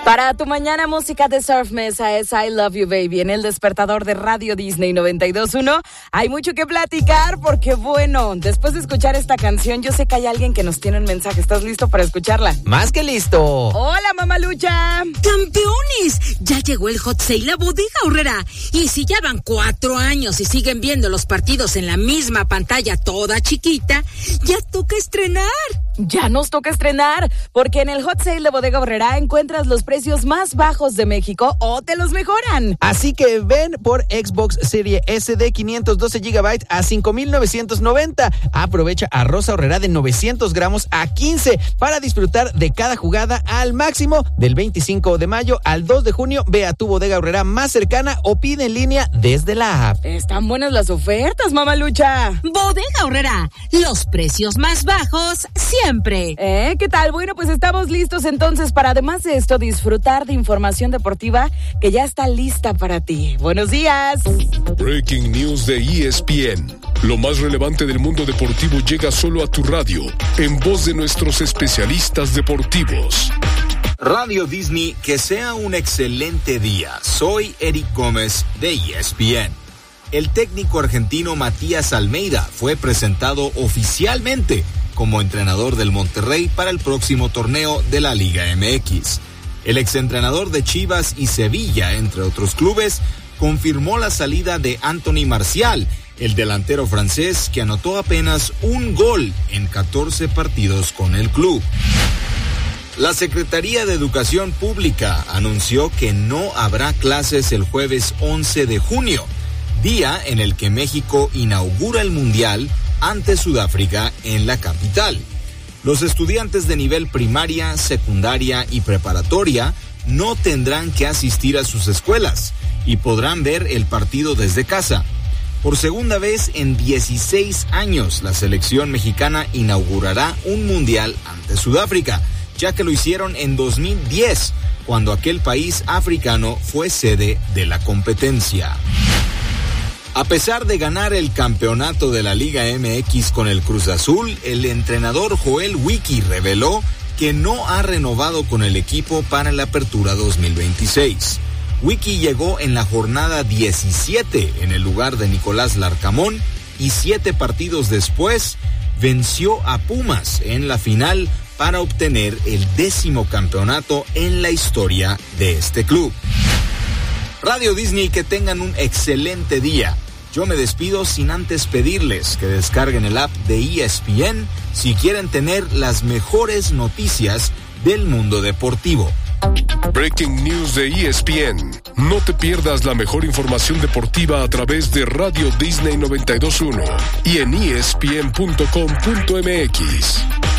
Para tu mañana, música de Surf Mesa es I Love You Baby en el despertador de Radio Disney 92.1. Hay mucho que platicar porque, bueno, después de escuchar esta canción, yo sé que hay alguien que nos tiene un mensaje. ¿Estás listo para escucharla? ¡Más que listo! ¡Hola, Mamalucha! ¡Campeones! Ya llegó el Hot Sale a Bodega Aurrera. Y si ya van 4 años y siguen viendo los partidos en la misma pantalla toda chiquita, ya toca estrenar. Ya nos toca estrenar, porque en el Hot Sale de Bodega Aurrera encuentras los precios más bajos de México o te los mejoran. Así que ven por Xbox Series S de 512 GB a 5,990. Aprovecha arroz Aurrera de 900 gramos a 15 para disfrutar de cada jugada al máximo. Del 25 de mayo al 2 de junio, ve a tu Bodega Aurrera más cercana o pide en línea desde la app. Están buenas las ofertas, Mamalucha. Bodega Aurrera, los precios más bajos siempre. ¿Qué tal? Bueno, pues estamos listos entonces para, además de esto, disfrutar de información deportiva que ya está lista para ti. Buenos días. Breaking News de ESPN. Lo más relevante del mundo deportivo llega solo a tu radio, en voz de nuestros especialistas deportivos. Radio Disney, que sea un excelente día. Soy Eric Gómez de ESPN. El técnico argentino Matías Almeida fue presentado oficialmente como entrenador del Monterrey para el próximo torneo de la Liga MX. El exentrenador de Chivas y Sevilla, entre otros clubes, confirmó la salida de Anthony Martial, el delantero francés que anotó apenas un gol en 14 partidos con el club. La Secretaría de Educación Pública anunció que no habrá clases el jueves 11 de junio, día en el que México inaugura el Mundial ante Sudáfrica en la capital. Los estudiantes de nivel primaria, secundaria y preparatoria no tendrán que asistir a sus escuelas y podrán ver el partido desde casa. Por segunda vez en 16 años, la selección mexicana inaugurará un mundial ante Sudáfrica, ya que lo hicieron en 2010, cuando aquel país africano fue sede de la competencia. A pesar de ganar el campeonato de la Liga MX con el Cruz Azul, el entrenador Joel Wiki reveló que no ha renovado con el equipo para la Apertura 2026. Wiki llegó en la jornada 17 en el lugar de Nicolás Larcamón y 7 partidos después venció a Pumas en la final para obtener el 10º campeonato en la historia de este club. Radio Disney, que tengan un excelente día. Yo me despido sin antes pedirles que descarguen el app de ESPN si quieren tener las mejores noticias del mundo deportivo. Breaking News de ESPN. No te pierdas la mejor información deportiva a través de Radio Disney 92.1 y en ESPN.com.mx.